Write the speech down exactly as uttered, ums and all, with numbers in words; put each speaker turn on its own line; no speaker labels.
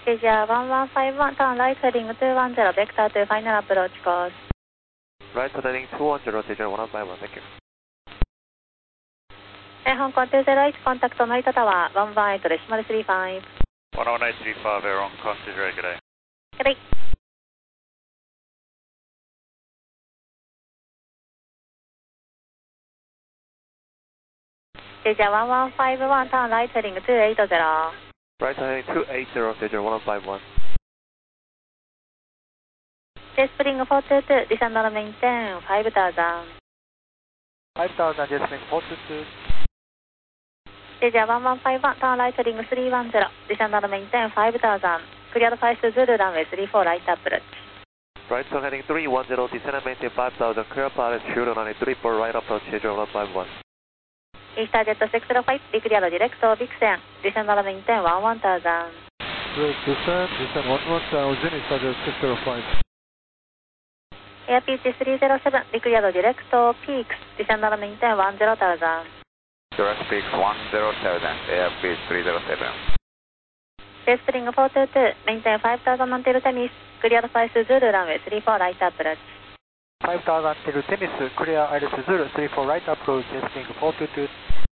Asia one one five one, turn right heading two one zero, vector to final approach course.
Right heading two one zero, Asia one one five one, thank you.
香港two zero eight, contact Narita Tower one one eight decimal three five.
one one eight three five, air on consider good day.
Good day. Asia one one five one, turn right heading two eight zero.
Right heading two eight zero, Asia one one five one.
J Spring four two two, descend and maintain five thousand.
five thousand, J Spring four two two.
Asia one one five one, turn right heading three one zero, descend and maintain five thousand. Cleared five Zulu runway three four right approach.
Right turn heading three one zero, descend and maintain five thousand, clear pilot, shoot on runway three four right approach, Asia one one five one.
EasterJet six zero five, declared direct to Vixen, descend and maintain one one thousand.
Great, descend, descend one one thousand, EasterJet six zero five.
Airpeach three zero seven, declared direct to Peaks, descend and maintain one zero thousand.
Direct Peaks one zero thousand, Airpeach three zero seven.
J Spring four two two, maintain five thousand until Temis, cleared five Zulu runway three four right approach.
five thousand till Temis, clear Iris Zulu three four right approach, J Spring four two two.